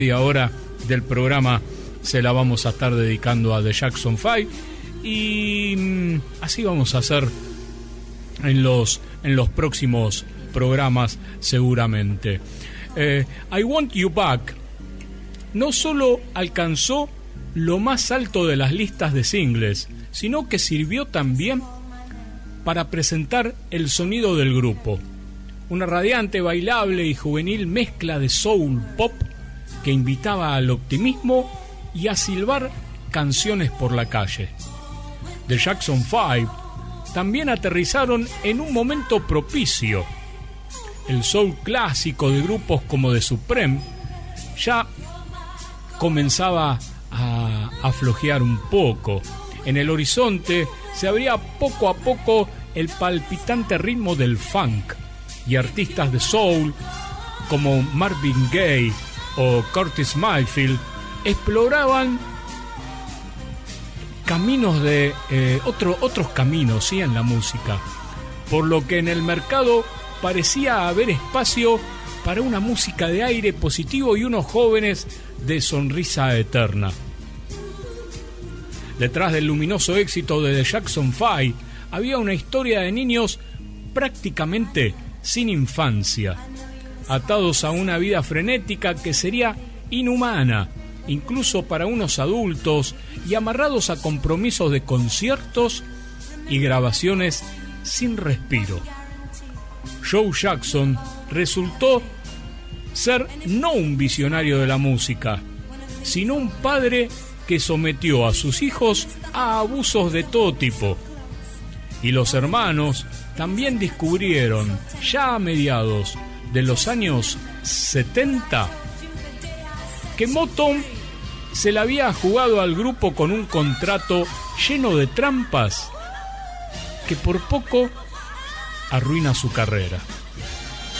media hora del programa se la vamos a estar dedicando a The Jackson 5 y así vamos a hacer en los próximos programas seguramente. I Want You Back no solo alcanzó lo más alto de las listas de singles, sino que sirvió también para presentar el sonido del grupo, una radiante, bailable y juvenil mezcla de soul pop que invitaba al optimismo y a silbar canciones por la calle. The Jackson 5 también aterrizaron en un momento propicio. El soul clásico de grupos como The Supreme ya comenzaba a flojear un poco. En el horizonte se abría poco a poco el palpitante ritmo del funk, y artistas de soul como Marvin Gaye o Curtis Mayfield exploraban caminos de otros caminos, ¿sí?, en la música, por lo que en el mercado parecía haber espacio para una música de aire positivo y unos jóvenes de sonrisa eterna. Detrás del luminoso éxito de The Jackson 5 había una historia de niños prácticamente sin infancia, atados a una vida frenética que sería inhumana incluso para unos adultos y amarrados a compromisos de conciertos y grabaciones sin respiro. Joe Jackson resultó ser no un visionario de la música, sino un padre que sometió a sus hijos a abusos de todo tipo. Y los hermanos también descubrieron, ya a mediados de los años 70, que Motown se le había jugado al grupo con un contrato lleno de trampas que por poco arruina su carrera.